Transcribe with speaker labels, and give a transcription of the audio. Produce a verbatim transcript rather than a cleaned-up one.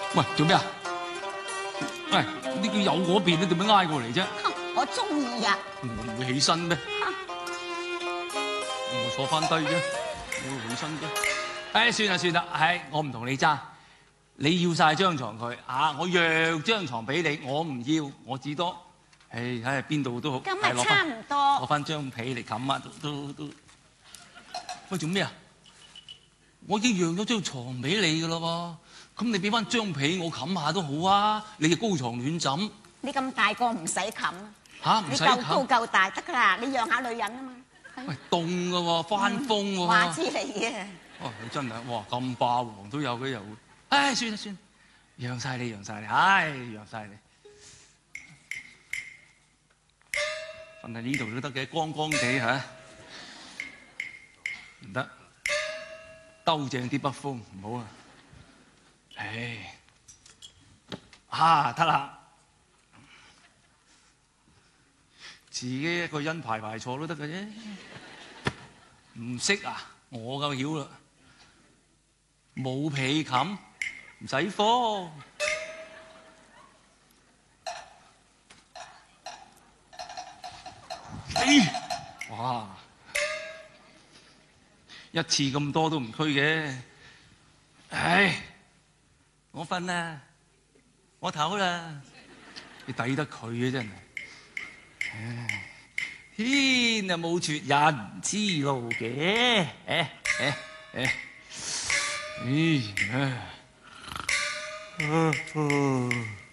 Speaker 1: 喂，做咩啊？喂，呢叫有嗰邊，你做咩挨過嚟啫？
Speaker 2: 我中意啊！
Speaker 1: 我唔會起身咩？我坐翻低啫，我會起身啫。唉，算啦算啦，唉，我唔同你爭。你要晒張床佢啊！我讓張床俾你，我唔要，我至多，唉，睇下邊度都好。
Speaker 2: 咁咪差唔多。
Speaker 1: 攞翻張被嚟冚啊！都都都。喂，做咩啊？我已經讓咗張床俾你噶咯喎，咁你俾翻張被我冚下都好啊！你嘅高床暖枕。
Speaker 2: 你咁大個唔使冚
Speaker 1: 嚇，唔使冚。
Speaker 2: 你夠高夠大得㗎啦，你讓下女人啊嘛。
Speaker 1: 喂，凍㗎喎，翻風喎。
Speaker 2: 話之你啊！
Speaker 1: 哦，你真係哇咁霸王都有嘅又會。唉，算啦算啦，讓晒你讓晒你，唉，讓晒你。瞓喺呢度都得嘅，光光地嚇。唔得，兜正啲北風唔好啊！唉，啊得啦，自己一個人排排坐都得嘅啫。唔識啊，我夠曉啦，冇被冚。唔使慌，哎，哇！一次咁多都唔拘嘅，唉，我瞓啦，我唞啦，你抵得佢嘅真係，唉，天啊冇絕人之路嘅，誒誒誒，咦唉。嗯嗯